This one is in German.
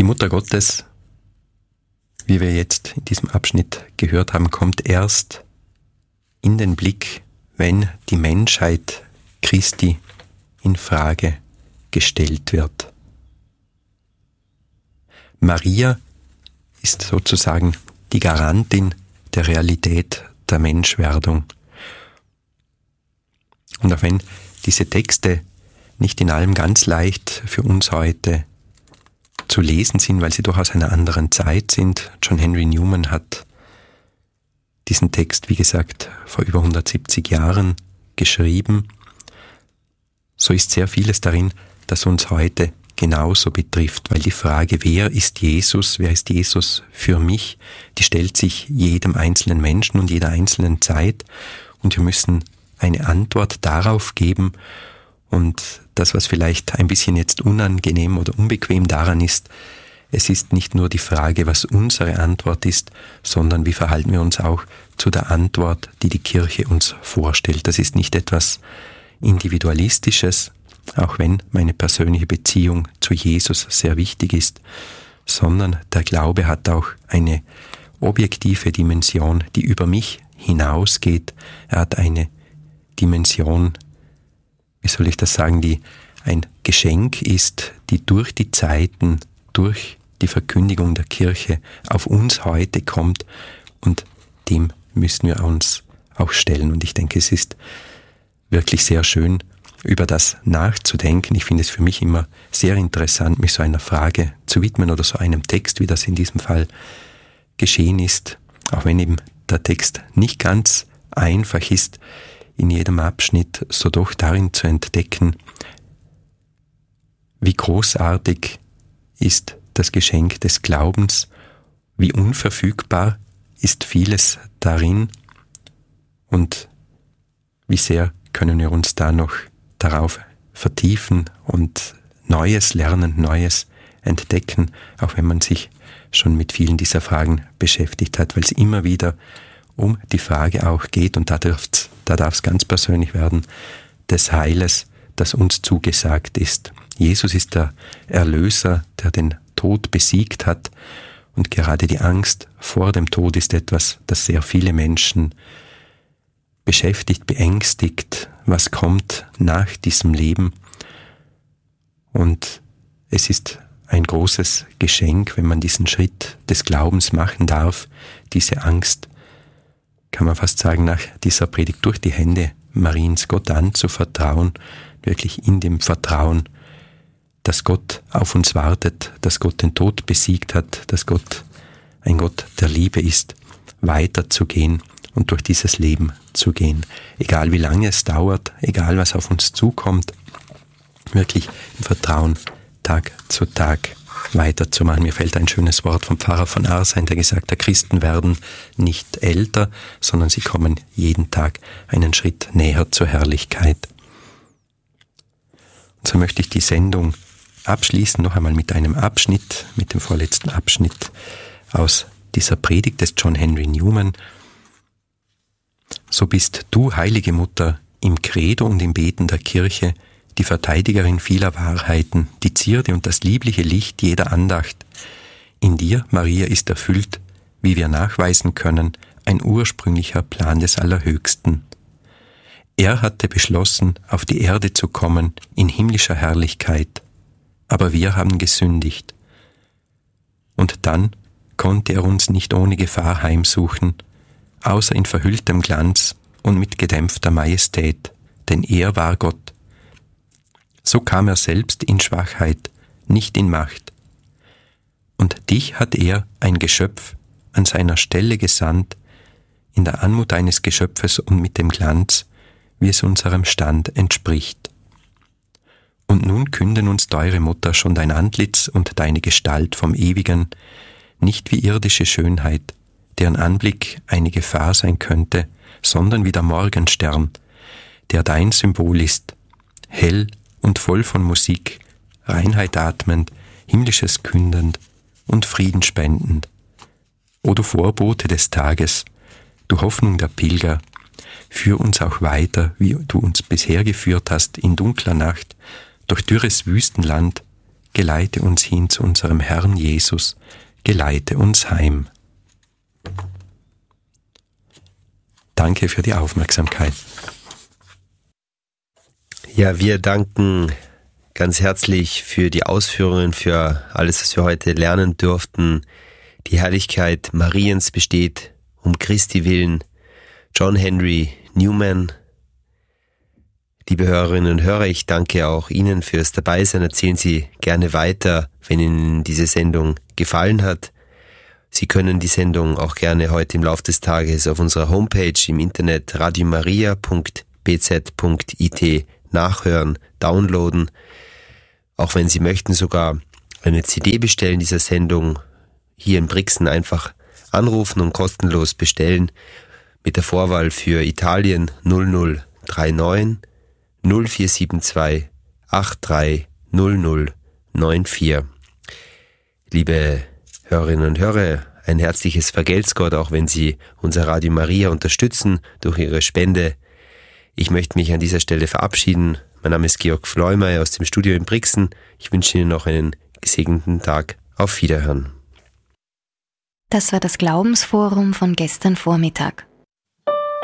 Die Mutter Gottes, wie wir jetzt in diesem Abschnitt gehört haben, kommt erst in den Blick, wenn die Menschheit Christi in Frage gestellt wird. Maria ist sozusagen die Garantin der Realität der Menschwerdung. Und auch wenn diese Texte nicht in allem ganz leicht für uns heute zu lesen sind, weil sie doch aus einer anderen Zeit sind. John Henry Newman hat diesen Text, wie gesagt, vor über 170 Jahren geschrieben. So ist sehr vieles darin, das uns heute genauso betrifft, weil die Frage, wer ist Jesus für mich, die stellt sich jedem einzelnen Menschen und jeder einzelnen Zeit, und wir müssen eine Antwort darauf geben. Und das, was vielleicht ein bisschen jetzt unangenehm oder unbequem daran ist, es ist nicht nur die Frage, was unsere Antwort ist, sondern wie verhalten wir uns auch zu der Antwort, die die Kirche uns vorstellt. Das ist nicht etwas Individualistisches, auch wenn meine persönliche Beziehung zu Jesus sehr wichtig ist, sondern der Glaube hat auch eine objektive Dimension, die über mich hinausgeht. Er hat eine Dimension, wie soll ich das sagen, die ein Geschenk ist, die durch die Zeiten, durch die Verkündigung der Kirche auf uns heute kommt, und dem müssen wir uns auch stellen. Und ich denke, es ist wirklich sehr schön, über das nachzudenken. Ich finde es für mich immer sehr interessant, mich so einer Frage zu widmen oder so einem Text, wie das in diesem Fall geschehen ist, auch wenn eben der Text nicht ganz einfach ist, in jedem Abschnitt so doch darin zu entdecken, wie großartig ist das Geschenk des Glaubens, wie unverfügbar ist vieles darin und wie sehr können wir uns da noch darauf vertiefen und Neues lernen, Neues entdecken, auch wenn man sich schon mit vielen dieser Fragen beschäftigt hat, weil es immer wieder um die Frage auch geht, und da darf es ganz persönlich werden, des Heiles, das uns zugesagt ist. Jesus ist der Erlöser, der den Tod besiegt hat, und gerade die Angst vor dem Tod ist etwas, das sehr viele Menschen beschäftigt, beängstigt. Was kommt nach diesem Leben? Und es ist ein großes Geschenk, wenn man diesen Schritt des Glaubens machen darf, diese Angst, kann man fast sagen, nach dieser Predigt durch die Hände Mariens Gott anzuvertrauen, wirklich in dem Vertrauen, dass Gott auf uns wartet, dass Gott den Tod besiegt hat, dass Gott ein Gott der Liebe ist, weiterzugehen und durch dieses Leben zu gehen. Egal wie lange es dauert, egal was auf uns zukommt, wirklich im Vertrauen Tag zu Tag weiterzumachen. Mir fällt ein schönes Wort vom Pfarrer von Ars ein, der gesagt hat, Christen werden nicht älter, sondern sie kommen jeden Tag einen Schritt näher zur Herrlichkeit. Und so möchte ich die Sendung abschließen, noch einmal mit einem Abschnitt, mit dem vorletzten Abschnitt aus dieser Predigt des John Henry Newman. So bist du, heilige Mutter, im Credo und im Beten der Kirche die Verteidigerin vieler Wahrheiten, die Zierde und das liebliche Licht jeder Andacht. In dir, Maria, ist erfüllt, wie wir nachweisen können, ein ursprünglicher Plan des Allerhöchsten. Er hatte beschlossen, auf die Erde zu kommen in himmlischer Herrlichkeit, aber wir haben gesündigt. Und dann konnte er uns nicht ohne Gefahr heimsuchen, außer in verhülltem Glanz und mit gedämpfter Majestät, denn er war Gott. So kam er selbst in Schwachheit, nicht in Macht. Und dich hat er, ein Geschöpf, an seiner Stelle gesandt, in der Anmut eines Geschöpfes und mit dem Glanz, wie es unserem Stand entspricht. Und nun künden uns teure Mutter schon dein Antlitz und deine Gestalt vom Ewigen, nicht wie irdische Schönheit, deren Anblick eine Gefahr sein könnte, sondern wie der Morgenstern, der dein Symbol ist, hell und voll von Musik, Reinheit atmend, Himmlisches kündend und Frieden spendend. O du Vorbote des Tages, du Hoffnung der Pilger, führ uns auch weiter, wie du uns bisher geführt hast, in dunkler Nacht, durch dürres Wüstenland, geleite uns hin zu unserem Herrn Jesus, geleite uns heim. Danke für die Aufmerksamkeit. Ja, wir danken ganz herzlich für die Ausführungen, für alles, was wir heute lernen durften. Die Herrlichkeit Mariens besteht um Christi willen. John Henry Newman. Liebe Hörerinnen und Hörer, ich danke auch Ihnen fürs Dabeisein. Erzählen Sie gerne weiter, wenn Ihnen diese Sendung gefallen hat. Sie können die Sendung auch gerne heute im Laufe des Tages auf unserer Homepage im Internet radiomaria.bz.it nachhören, downloaden. Auch wenn Sie möchten, sogar eine CD bestellen dieser Sendung, hier in Brixen einfach anrufen und kostenlos bestellen mit der Vorwahl für Italien 0039 0472 830094. Liebe Hörerinnen und Hörer, ein herzliches Vergelt's Gott, auch wenn Sie unser Radio Maria unterstützen durch Ihre Spende. Ich möchte mich an dieser Stelle verabschieden. Mein Name ist Georg Fleumeier aus dem Studio in Brixen. Ich wünsche Ihnen noch einen gesegneten Tag. Auf Wiederhören. Das war das Glaubensforum von gestern Vormittag.